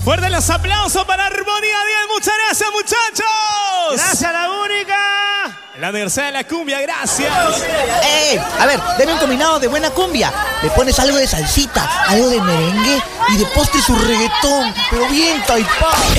Fuerte los aplausos para Armonía 10. Muchas gracias, muchachos. Gracias, La Única. La Universidad de la Cumbia, gracias. A ver, deme un combinado de buena cumbia. Le pones algo de salsita, algo de merengue y de postre su reggaetón, pero bien taipá.